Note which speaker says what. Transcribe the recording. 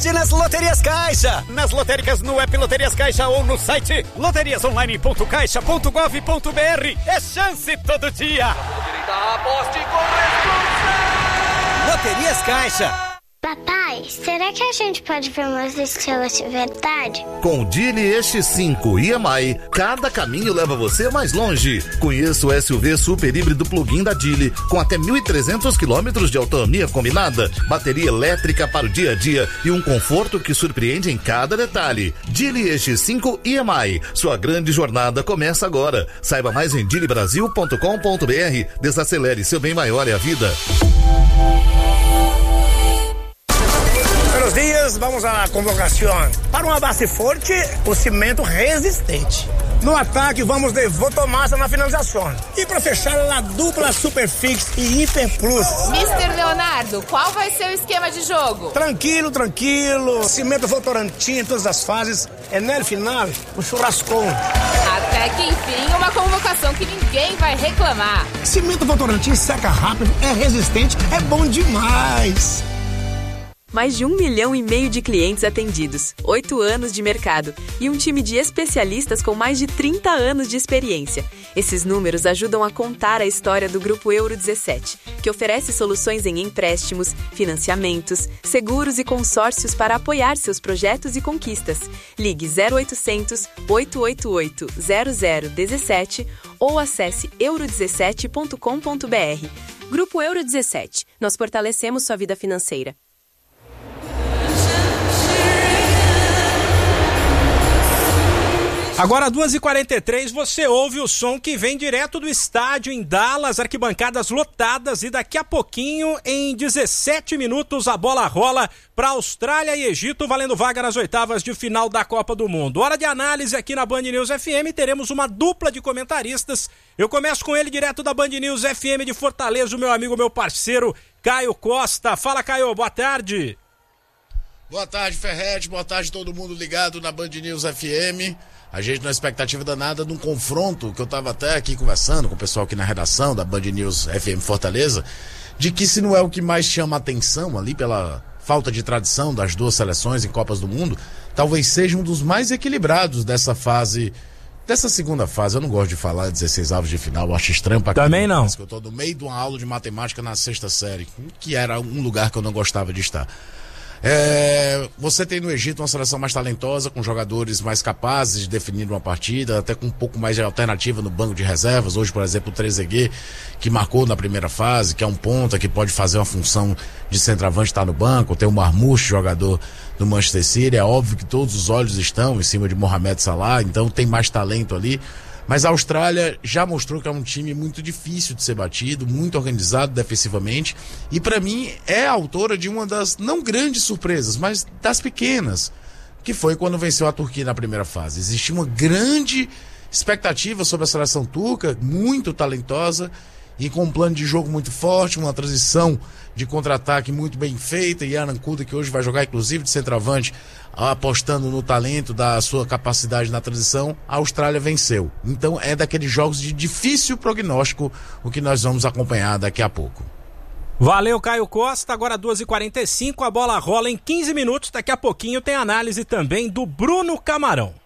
Speaker 1: Nas Loterias Caixa, nas lotéricas no app Loterias Caixa ou no site loteriasonline.caixa.gov.br. É chance todo dia. Aposte com Loterias Caixa.
Speaker 2: Papai, será que a gente pode ver umas estrelas de verdade?
Speaker 3: Com o Geely X5 EMI, cada caminho leva você mais longe. Conheça o SUV super híbrido plug-in da Geely, com até 1.300 km de autonomia combinada, bateria elétrica para o dia a dia e um conforto que surpreende em cada detalhe. Geely X5 EMI, sua grande jornada começa agora. Saiba mais em geelybrasil.com.br. Desacelere, seu bem maior é a vida.
Speaker 4: Buenos dias, vamos à convocação. Para uma base forte, o cimento resistente. No ataque, vamos de Votomassa na finalização. E para fechar, a dupla Superfix e Hiper Plus.
Speaker 5: Mr. Leonardo, qual vai ser o esquema de jogo?
Speaker 4: Tranquilo. Cimento Votorantim em todas as fases. É no final, o churrascão.
Speaker 5: Até que enfim, uma convocação que ninguém vai reclamar.
Speaker 4: Cimento Votorantim seca rápido, é resistente, é bom demais.
Speaker 6: Mais de 1,5 milhão de clientes atendidos, 8 anos de mercado e um time de especialistas com mais de 30 anos de experiência. Esses números ajudam a contar a história do Grupo Euro 17, que oferece soluções em empréstimos, financiamentos, seguros e consórcios para apoiar seus projetos e conquistas. Ligue 0800 888 0017 ou acesse euro17.com.br. Grupo Euro 17. Nós fortalecemos sua vida financeira.
Speaker 7: Agora 2h43, você ouve o som que vem direto do estádio em Dallas, arquibancadas lotadas, e daqui a pouquinho, em 17 minutos, a bola rola para Austrália e Egito, valendo vaga nas oitavas de final da Copa do Mundo. Hora de análise aqui na Band News FM, teremos uma dupla de comentaristas. Eu começo com ele direto da Band News FM de Fortaleza, o meu amigo, meu parceiro, Caio Costa. Fala, Caio, boa tarde.
Speaker 8: Boa tarde, Ferretti, boa tarde todo mundo ligado na Band News FM. A gente na expectativa danada de um confronto que eu tava até aqui conversando com o pessoal aqui na redação da Band News FM Fortaleza, de que se não é o que mais chama atenção ali pela falta de tradição das duas seleções em Copas do Mundo, talvez seja um dos mais equilibrados dessa fase, dessa segunda fase. Eu não gosto de falar 16 avos de final, eu acho estranho pra
Speaker 7: também não.
Speaker 8: Eu tô no meio de uma aula de matemática na sexta série, que era um lugar que eu não gostava de estar. Você tem no Egito uma seleção mais talentosa, com jogadores mais capazes de definir uma partida, até com um pouco mais de alternativa no banco de reservas. Hoje, por exemplo, o Trezeguet, que marcou na primeira fase, que é um ponta que pode fazer uma função de centroavante, está no banco. Tem o Marmouche, jogador do Manchester City. É óbvio que todos os olhos estão em cima de Mohamed Salah, então tem mais talento ali. Mas a Austrália já mostrou que é um time muito difícil de ser batido, muito organizado defensivamente, e para mim é a autora de uma das não grandes surpresas, mas das pequenas, que foi quando venceu a Turquia na primeira fase. Existia uma grande expectativa sobre a seleção turca, muito talentosa e com um plano de jogo muito forte, uma transição de contra-ataque muito bem feita. E Aran Kuda, que hoje vai jogar inclusive de centroavante, apostando no talento da sua capacidade na transição, a Austrália venceu. Então é daqueles jogos de difícil prognóstico o que nós vamos acompanhar daqui a pouco.
Speaker 7: Valeu, Caio Costa. Agora 2h45, a bola rola em 15 minutos. Daqui a pouquinho tem análise também do Bruno Camarão.